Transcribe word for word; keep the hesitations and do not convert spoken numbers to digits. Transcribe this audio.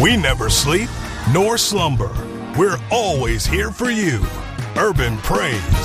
We never sleep nor slumber. We're always here for you. Urban Praise.